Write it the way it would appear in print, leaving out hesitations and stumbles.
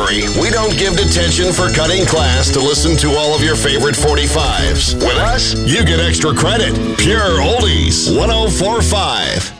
worry, we don't give detention for cutting class to listen to all of your favorite 45s. With us, you get extra credit. Pure Oldies 104.5.